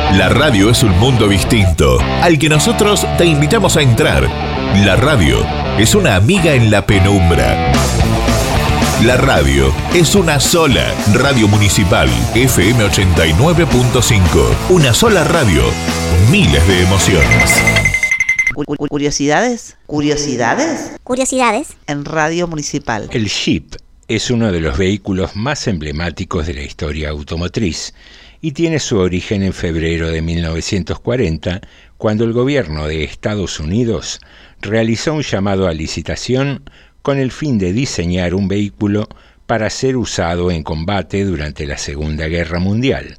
La radio es un mundo distinto, al que nosotros te invitamos a entrar. La radio es una amiga en la penumbra. La radio es una sola. Radio Municipal, FM 89.5. Una sola radio, miles de emociones. ¿Curiosidades? ¿Curiosidades? ¿Curiosidades? En Radio Municipal. El Jeep es uno de los vehículos más emblemáticos de la historia automotriz y tiene su origen en febrero de 1940, cuando el gobierno de Estados Unidos realizó un llamado a licitación con el fin de diseñar un vehículo para ser usado en combate durante la Segunda Guerra Mundial.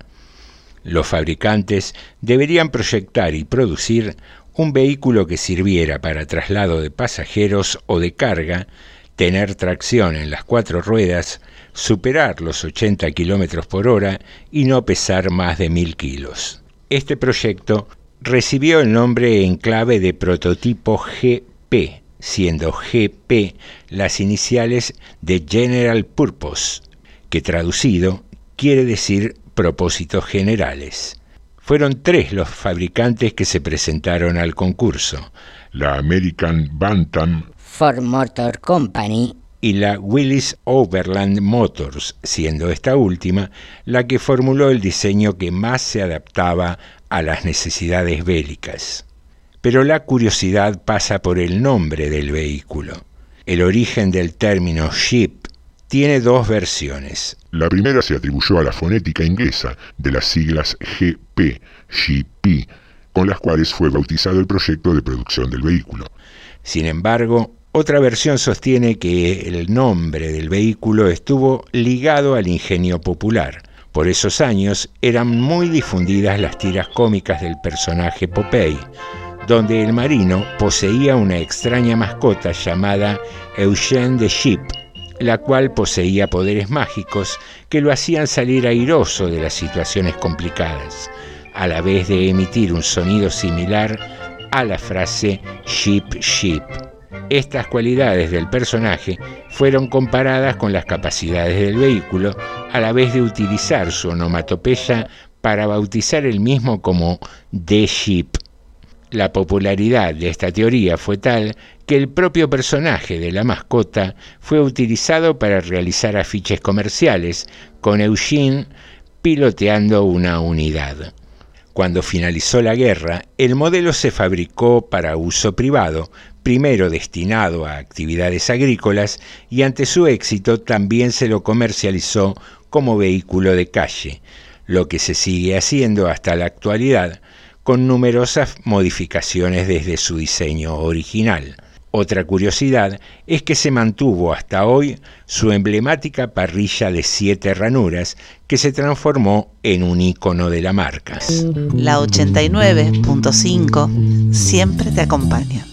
Los fabricantes deberían proyectar y producir un vehículo que sirviera para traslado de pasajeros o de carga, tener tracción en las 4 ruedas, superar los 80 km por hora y no pesar más de 1000 kilos. Este proyecto recibió el nombre en clave de prototipo GP, siendo GP las iniciales de General Purpose, que traducido quiere decir propósitos generales. Fueron 3 los fabricantes que se presentaron al concurso: la American Bantam, Ford Motor Company y la Willys Overland Motors, siendo esta última la que formuló el diseño que más se adaptaba a las necesidades bélicas. Pero la curiosidad pasa por el nombre del vehículo. El origen del término Jeep tiene 2 versiones. La primera se atribuyó a la fonética inglesa de las siglas GP, GP, con las cuales fue bautizado el proyecto de producción del vehículo. Sin embargo, otra versión sostiene que el nombre del vehículo estuvo ligado al ingenio popular. Por esos años eran muy difundidas las tiras cómicas del personaje Popeye, donde el marino poseía una extraña mascota llamada Eugene the Sheep, la cual poseía poderes mágicos que lo hacían salir airoso de las situaciones complicadas, a la vez de emitir un sonido similar a la frase Sheep, Sheep. Estas cualidades del personaje fueron comparadas con las capacidades del vehículo, a la vez de utilizar su onomatopeya para bautizar el mismo como The Sheep. La popularidad de esta teoría fue tal que el propio personaje de la mascota fue utilizado para realizar afiches comerciales, con Eugene piloteando una unidad. Cuando finalizó la guerra, el modelo se fabricó para uso privado, primero destinado a actividades agrícolas, y ante su éxito también se lo comercializó como vehículo de calle, lo que se sigue haciendo hasta la actualidad, con numerosas modificaciones desde su diseño original. Otra curiosidad es que se mantuvo hasta hoy su emblemática parrilla de 7 ranuras, que se transformó en un ícono de la marca. La 89.5 siempre te acompaña.